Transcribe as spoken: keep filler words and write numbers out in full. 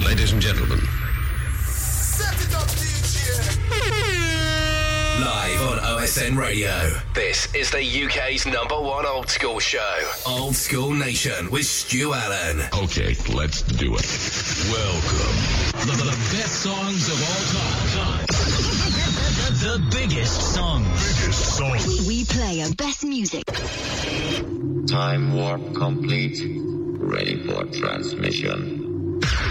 Ladies and gentlemen. Set it up, D J. Live on O S N Radio. This is the U K's number one old school show. Old School Nation with Stu Allen. Okay, let's do it. Welcome. The, the best songs of all time. The biggest songs. Biggest songs. We play our best music. Time warp complete. Ready for transmission.